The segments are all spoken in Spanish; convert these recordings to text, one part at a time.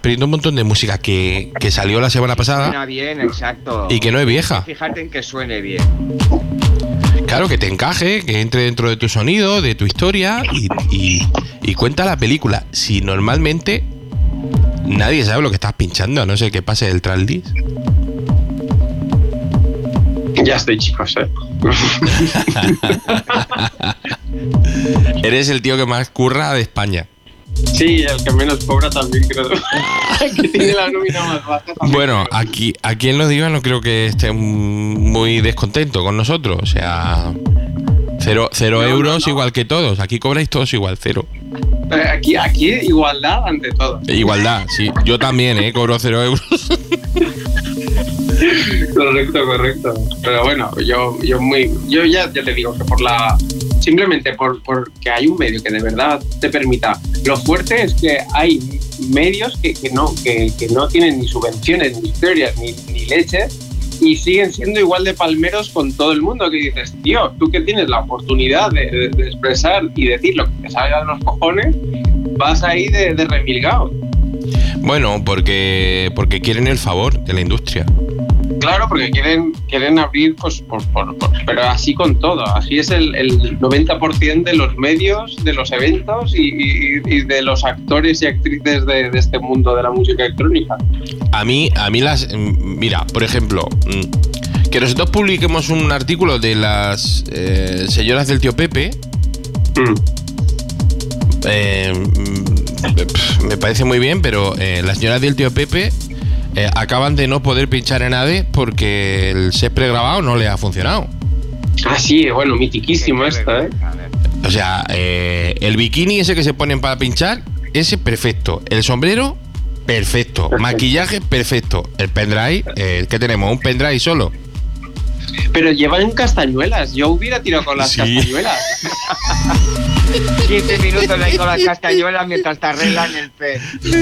perdiendo un montón de música que salió la semana pasada. Suena bien, exacto. Y que no es vieja. Fíjate en que suene bien. Claro, que te encaje, que entre dentro de tu sonido, de tu historia y cuenta la película. Si normalmente nadie sabe lo que estás pinchando, a no ser que pase el traldis. Ya estoy, chicos, Eres el tío que más curra de España. Sí, el que menos cobra también, creo. Que tiene la nómina más baja también. Bueno, aquí en Los Divas no creo que esté muy descontento con nosotros. O sea, cero euros igual que todos. Aquí cobráis todos igual, 0. Aquí igualdad ante todo. Igualdad, sí. Yo también, cobro 0 euros. Correcto. Pero bueno, yo ya te digo que simplemente porque hay un medio que de verdad te permita. Lo fuerte es que hay medios que no tienen ni subvenciones, ni historias, ni leche, y siguen siendo igual de palmeros con todo el mundo, que dices, tío, tú que tienes la oportunidad de expresar y decir lo que te salga de los cojones, vas ahí de remilgado. Bueno, porque quieren el favor de la industria. Claro, porque quieren abrir, pues, pero así con todo. Así es el 90% de los medios, de los eventos y de los actores y actrices de este mundo de la música electrónica. A mí mira, por ejemplo, que nosotros publiquemos un artículo de las señoras del tío Pepe. Me parece muy bien, pero las señoras del tío Pepe acaban de no poder pinchar en ADE porque el set pregrabado no le ha funcionado. Ah, sí, bueno, mitiquísimo esto, O sea, el bikini ese que se ponen para pinchar, ese perfecto. El sombrero, perfecto. Maquillaje, perfecto. El pendrive, ¿qué tenemos? ¿Un pendrive solo? Pero llevan castañuelas. Yo hubiera tirado con las castañuelas. 15 minutos ahí con las castañuelas mientras te arreglan el pez.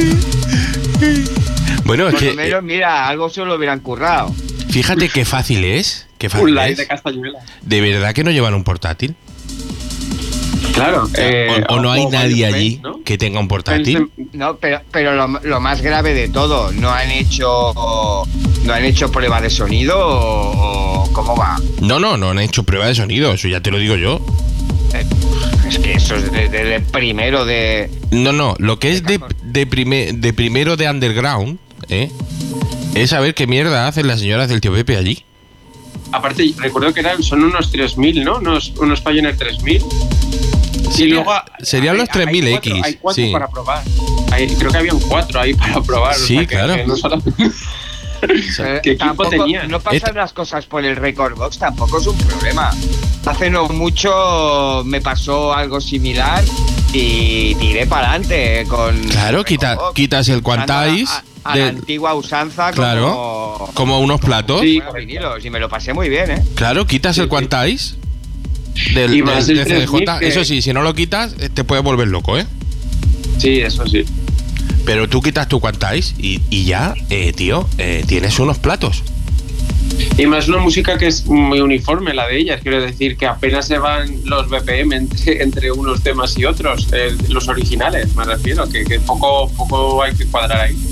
Bueno, es por que lo menos, mira, algo se lo hubieran currado. Fíjate qué fácil es. Un live de castañuelas. ¿De verdad que no llevan un portátil? Claro. O no hay nadie allí, ¿no?, que tenga un portátil. No, pero lo más grave de todo, ¿no han hecho prueba de sonido o cómo va? No han hecho prueba de sonido, eso ya te lo digo yo. Es que eso es de primero de... No, lo que es de primero de underground, es saber qué mierda hacen las señoras del tío Pepe allí. Aparte, recuerdo que son unos 3000, ¿no? Unos Pioneer 3000. Sí, luego serían los 3000X. Hay 4 para probar. Creo que habían 4 ahí para probar. Sí, o sea, claro. Que no solamente... ¿Qué equipo tenían? No pasan las cosas por el Record Box, tampoco es un problema. Hace no mucho me pasó algo similar y tiré para adelante con... Claro, quitas el Quantize a la antigua usanza, claro, como unos platos. Sí, vinilos, y me lo pasé muy bien, Claro, quitas el Quantize del CDJ. Eso sí, si no lo quitas te puedes volver loco, Sí, eso sí. Pero tú quitas tu Quantize y ya, tío, tienes unos platos. Y más una música que es muy uniforme, la de ellas. Quiero decir que apenas se van los BPM entre unos temas y otros. Los originales, me refiero, que poco hay que cuadrar ahí.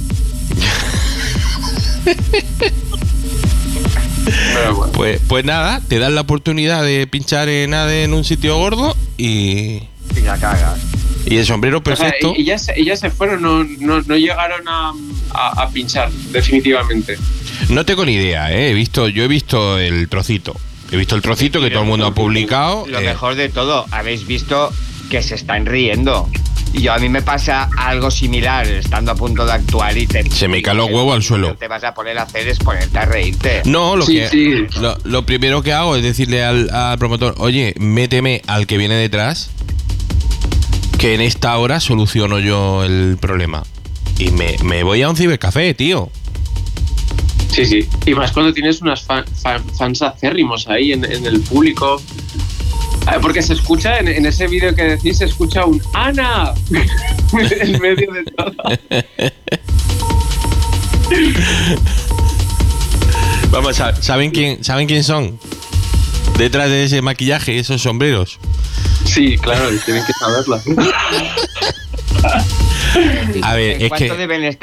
Pero bueno. Pues nada, te dan la oportunidad de pinchar en ADE en un sitio gordo y la cagas. Y el sombrero perfecto. O sea, ellas se fueron, no llegaron a pinchar, definitivamente. No tengo ni idea, yo he visto el trocito. He visto el trocito que todo el mundo ha publicado. Lo mejor de todo, habéis visto que se están riendo. Y a mí me pasa algo similar, estando a punto de actuar y se me caen los huevos al suelo. Lo que te vas a poner a hacer es ponerte a reírte. No, lo primero que hago es decirle al promotor, oye, méteme al que viene detrás, que en esta hora soluciono yo el problema. Y me voy a un cibercafé, tío. Sí. Y más cuando tienes unas fans acérrimos ahí en el público. Porque se escucha, en ese vídeo que decís, se escucha un ¡Ana! en medio de todo. Vamos, ¿saben quién son? Detrás de ese maquillaje, esos sombreros. Sí, claro, tienen que saberlo. A ver, es ¿Cuánto que deben estar